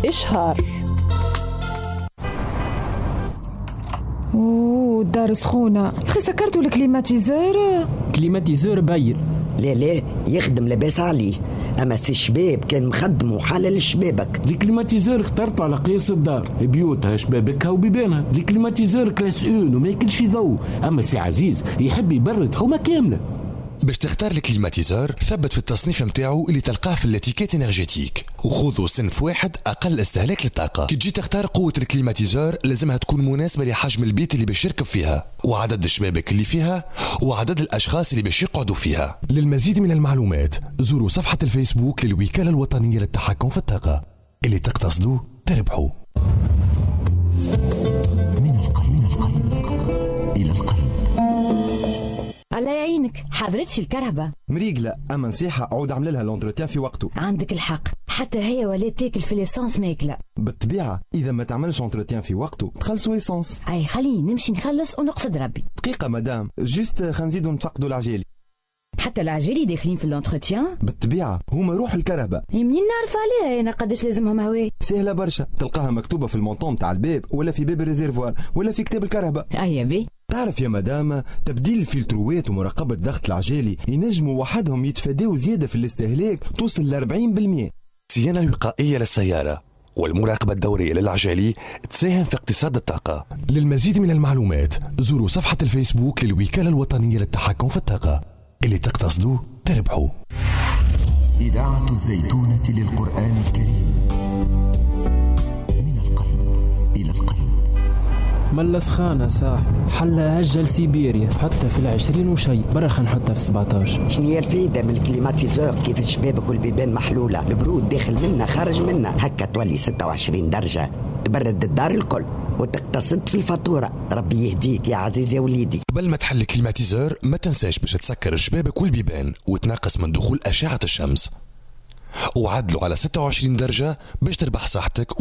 إشهار. الدار سخونة. خي سكرتوا الكليماتيزور؟ كليماتيزور باين. لا يخدم لاباس عليه، اما سي الشباب كان مخدم وحلل شبابك. الكليماتيزور اخترته على قياس الدار، بيوتها شبابكها وبيبانها. الكليماتيزور كلاس اون وما ياكلش ضوء، اما سي عزيز يحب يبرد حومه كامله. باش تختار الكليماتيزور ثبت في التصنيف متاعو اللي تلقاه في الاتيكيت انرجيتيك، وخذوا صنف واحد اقل استهلاك للطاقه. كي تجي تختار قوه الكليماتيزور لازمها تكون مناسبه لحجم البيت اللي باش يركب فيها، وعدد الشبابك اللي فيها، وعدد الاشخاص اللي باش يقعدوا فيها. للمزيد من المعلومات زوروا صفحه الفيسبوك للوكاله الوطنيه للتحكم في الطاقه. اللي تقتصدوا تربحوا. من القلب الى القلب. الله يعينك، حضرتش الكرهبة مريقلة، اما نصيحة عود عمل لها لونتروتيان في وقته. عندك الحق، حتى هي ولات تاكل في ليسانس ماكلة. بالطبيعة إذا ما تعملش لونتروتيان في وقته تخلصوا ايسانس. أي خليني نمشي نخلص ونقصد ربي. دقيقة مدام، جيست خنزيدو نتفقدوا العجالي. حتى العجالي داخلين في اللونتروتيان؟ بالطبيعة هما روح الكرهبة. منين نعرف عليها أنا قداش لازمهم هواي؟ سهلة برشا، تلقاها مكتوبة في المونطون تاع الباب ولا في باب الريزيرفوار ولا في كتاب الكرهبة. أي بي. تعرف يا مدام، تبديل الفلتروات ومراقبة ضغط العجالي ينجموا وحدهم يتفاداو زيادة في الاستهلاك توصل ل 40%. الصيانة الوقائية للسيارة والمراقبة الدورية للعجالي تساهم في اقتصاد الطاقة. للمزيد من المعلومات زوروا صفحة الفيسبوك للوكالة الوطنية للتحكم في الطاقة. اللي تقتصدوا تربحوا. إذاعة الزيتونة للقرآن الكريم. من القلب إلى القلب. ملا سخانة صاحبي، حلا هجل سيبيريا حتى في 20 وشي، برا نحطها في 17. شنو هي الفايدة من الكليماتيزور كيف الشبابك والبيبان محلولة، البرود داخل منا خارج منا، هكا تولي 26 درجة تبرد الدار الكل وتقتصد في الفاتورة. ربي يهديك يا عزيز يا وليدي. قبل ما تحل الكليماتيزور ما تنساش باش تسكر الشبابك والبيبان وتنقص من دخول أشعة الشمس، وعدلوا على 26 درجة باش تربح صحتك